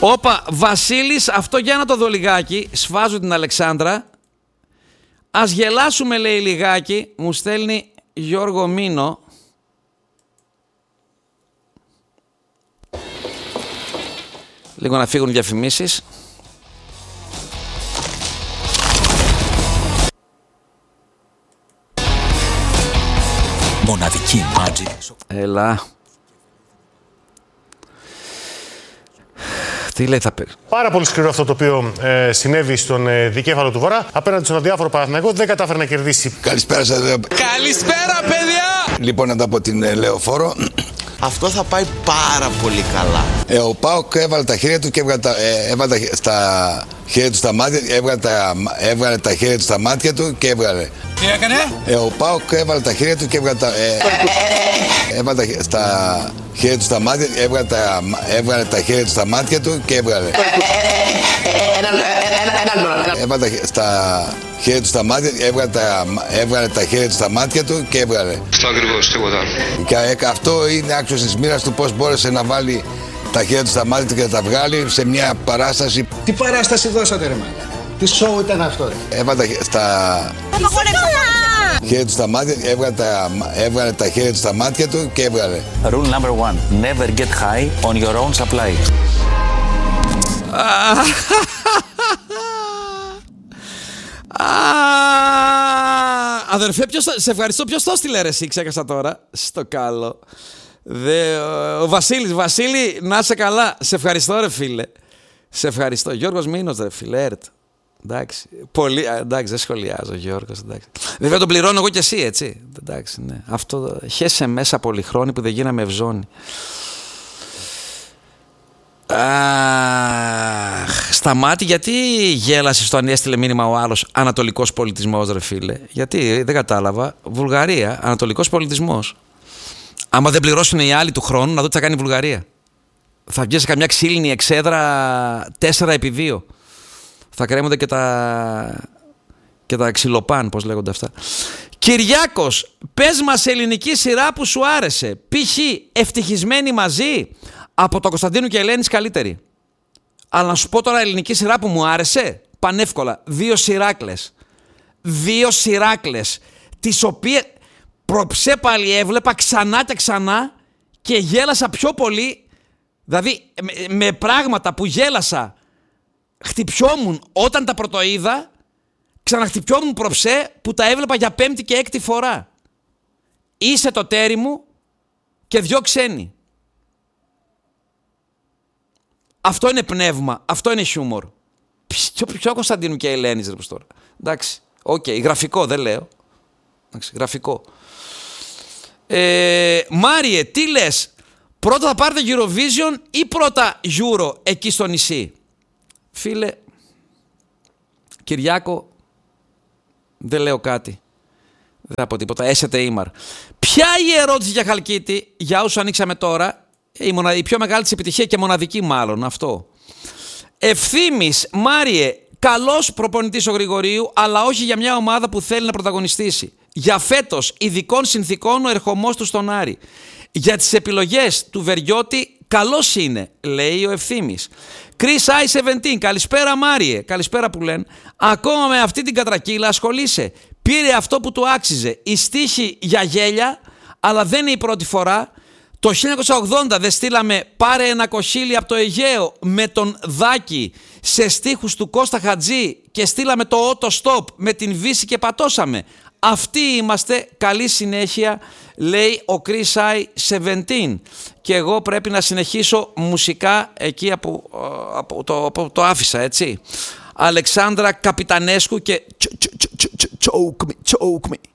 Όπα, Βασίλης, αυτό για να το δω λιγάκι. Σφάζω την Αλεξάνδρα. Ας γελάσουμε, λέει, λιγάκι. Μου στέλνει Γιώργο Μίνο. Λίγο να φύγουν οι διαφημίσεις. Μοναδική Magic. Έλα. Τι λέει, θα πει. Πάρα πολύ σκληρό αυτό το οποίο συνέβη στον δικέφαλο του Βορρά. Απέναντι στον αδιάφορο Παναθηναϊκό δεν κατάφερε να κερδίσει. Καλησπέρα σας. Καλησπέρα, παιδιά! Λοιπόν, από την Λεωφόρο. Αυτό θα πάει πάρα πολύ καλά. Ο ΠΑΟΚ έβαλε τα χέρια του και έβαλε στα χέρια του στα μάτια. Έβγαλε τα χέρια του στα μάτια του και έβγαλε. Τι έκανε? Ο ΠΑΟΚ έβαλε τα χέρια του και έβαλε στα χέρια του στα μάτια. Έβγαλε τα χέρια του στα μάτια του και έβγαλε. Έβαλε στα χέρια του στα μάτια. Έβγαλε τα χέρια του στα μάτια του και έβγαλε. Αυτό ακριβώς, τίποτα. Και αυτό είναι άξιος της μοίρας του, πώς μπόρεσε να βάλει τα χέρια του στα μάτια του και να τα βγάλει σε μια παράσταση. Τι παράσταση δώσατε, ρε μάνα? Τι σοου ήταν αυτό, ρε? Έβαλε στα χέρια του στα μάτια, έβγαλε τα χέρια του στα μάτια του και έβγαλε. Rule number 1. Never get high on your own supply. Αδερφέ, σε ευχαριστώ. Ποιος το στείλε, ρε, εσύ, ξέχασα τώρα. Στο καλό. Ο Βασίλης. Βασίλη, να είσαι καλά. Σε ευχαριστώ, ρε φίλε. Σε ευχαριστώ. Γιώργος Μίνος, ρε φίλε. Εντάξει. Πολύ, εντάξει, δεν σχολιάζω, Γιώργος. Εντάξει. Βέβαια τον πληρώνω εγώ και εσύ, έτσι. Εντάξει, ναι. Αυτό χέσε μέσα πολυχρόνι που δεν γίναμε ευζώνη. Σταμάτη, γιατί γέλασε στο αν έστειλε μήνυμα ο άλλος ανατολικός πολιτισμός, ρε φίλε? Γιατί δεν κατάλαβα. Βουλγαρία, ανατολικός πολιτισμός. Άμα δεν πληρώσουν οι άλλοι του χρόνου, να δω τι θα κάνει η Βουλγαρία. Θα βγει σε καμιά ξύλινη εξέδρα 4x2. Θα κρέμονται και τα ξυλοπάν, πώς λέγονται αυτά. Κυριάκος, πες μας ελληνική σειρά που σου άρεσε. π.χ. Ευτυχισμένοι μαζί, από το Κωνσταντίνου και Ελένης καλύτερη. Αλλά να σου πω τώρα ελληνική σειρά που μου άρεσε. Πανεύκολα. 2 Σιράκλες. 2 Σιράκλες. Τις οποίες προψέ πάλι έβλεπα ξανά και ξανά και γέλασα πιο πολύ. Δηλαδή με πράγματα που γέλασα, χτυπιόμουν όταν τα πρωτοείδα, ξαναχτυπιόμουν προψέ που τα έβλεπα για 5η και 6η φορά. Είσαι το τέρι μου και 2 ξένοι. Αυτό είναι πνεύμα, αυτό είναι χιούμορ. Ποιο Κωνσταντίνου και Ελένης, ρε, τώρα. Εντάξει, οκ, γραφικό δεν λέω. Εντάξει, γραφικό. Μάριε, τι λες? Πρώτα θα πάρετε Eurovision ή πρώτα Euro εκεί στο νησί? Φίλε, Κυριάκο, δεν λέω κάτι. Δεν θα πω τίποτα, έσετε ήμαρ. Ποια η ερώτηση για Χαλκίτη, για όσους ανοίξαμε τώρα? Η πιο μεγάλη της επιτυχία και μοναδική μάλλον, αυτό. Ευθύμης, Μάριε, καλός προπονητής ο Γρηγορίου, αλλά όχι για μια ομάδα που θέλει να πρωταγωνιστήσει. Για φέτος, ειδικών συνθήκων ο ερχομός του στον Άρη. Για τις επιλογές του Βεριώτη, καλός είναι, λέει ο Ευθύμης. Chris I-17, καλησπέρα Μάριε, καλησπέρα που λένε. Ακόμα με αυτή την κατρακύλα ασχολείσαι. Πήρε αυτό που του άξιζε. Η στίχη για γέλια, αλλά δεν είναι η πρώτη φορά. Το 1980 δεν στείλαμε πάρε ένα κοχύλι από το Αιγαίο με τον Δάκη σε στίχους του Κώστα Χατζή και στείλαμε το Auto Stop με την Βύση και πατώσαμε. Αυτοί είμαστε, καλή συνέχεια, λέει ο Chris I-17. Και εγώ πρέπει να συνεχίσω μουσικά εκεί από το άφησα, έτσι. Αλεξάνδρα Καπιτανέσκου και choke me.